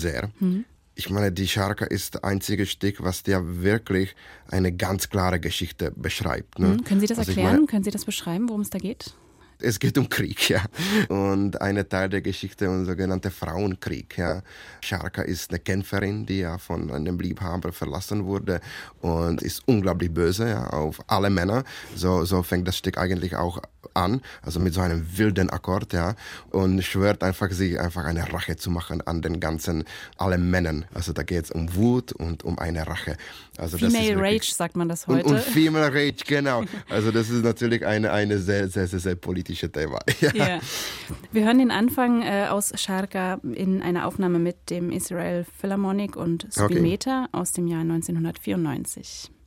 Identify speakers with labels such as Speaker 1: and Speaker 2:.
Speaker 1: sehr. Ich meine, die Sharka ist das einzige Stück, was ja wirklich eine ganz klare Geschichte beschreibt. Ne?
Speaker 2: Können Sie das erklären? Können Sie das beschreiben, worum es da geht?
Speaker 1: Es geht um Krieg, ja. Und ein Teil der Geschichte, ein sogenannter Frauenkrieg, ja. Sharka ist eine Kämpferin, die ja von einem Liebhaber verlassen wurde und ist unglaublich böse, ja, auf alle Männer. So fängt das Stück eigentlich auch an, also mit so einem wilden Akkord, ja, und schwört sich eine Rache zu machen an den ganzen, allen Männern. Also da geht es um Wut und um eine Rache. Also
Speaker 2: Female Rage sagt man das heute.
Speaker 1: Und Female Rage, genau. Also das ist natürlich eine sehr, sehr, sehr, sehr politische Thema. Ja.
Speaker 2: Ja. Wir hören den Anfang aus Sharka in einer Aufnahme mit dem Israel Philharmonic und Spinetta aus dem Jahr 1994.